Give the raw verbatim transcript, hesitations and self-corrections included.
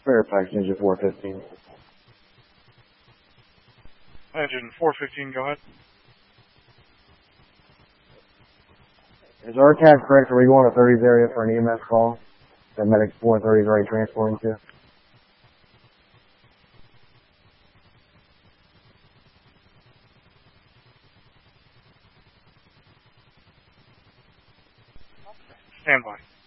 Fairfax, Engine four fifteen. Engine four fifteen, go ahead. Is R C A D correct? Are we going to thirties area for an E M S call that Medic four thirty is already transporting to? Stand by.